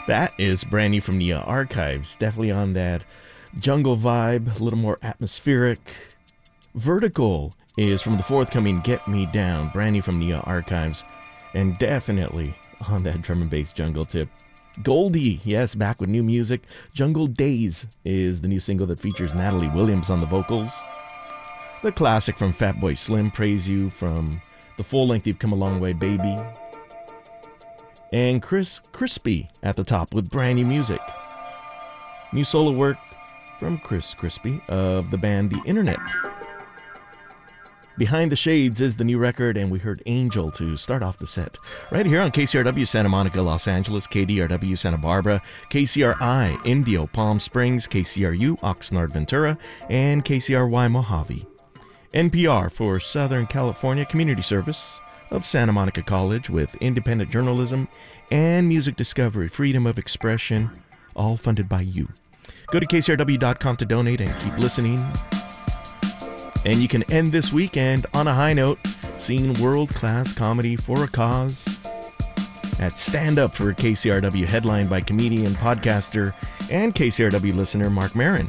That is brand new from Nia Archives. Definitely on that jungle vibe, a little more atmospheric. Vertical is from the forthcoming Get Me Down, brand new from Nia Archives. And definitely on that drum and bass jungle tip. Goldie, yes, back with new music. Jungle Days is the new single that features Natalie Williams on the vocals. The classic from Fatboy Slim, Praise You, from the full length You've Come a Long Way, Baby. And Chris Crispy at the top with brand new music. New solo work from Chris Crispy of the band The Internet. Behind the Shades is the new record, and we heard Angel to start off the set. Right here on KCRW Santa Monica, Los Angeles, KDRW Santa Barbara, KCRI Indio Palm Springs, KCRU Oxnard Ventura, and KCRY Mojave. NPR for Southern California Community Service of Santa Monica College with independent journalism and music discovery, freedom of expression, all funded by you. Go to kcrw.com to donate and keep listening. And you can end this weekend on a high note, seeing world-class comedy for a cause at Stand Up for KCRW, headlined by comedian, podcaster, and KCRW listener Mark Maron.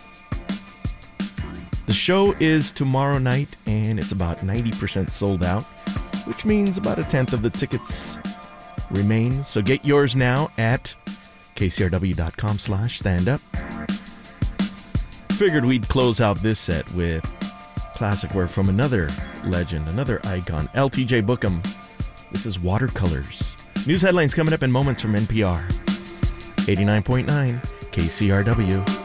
The show is tomorrow night, and it's about 90% sold out, which means about a tenth of the tickets remain. So get yours now at kcrw.com/standup. Figured we'd close out this set with classic work from another legend, another icon, LTJ Bookham. This is Watercolors. News headlines coming up in moments from NPR. 89.9 KCRW.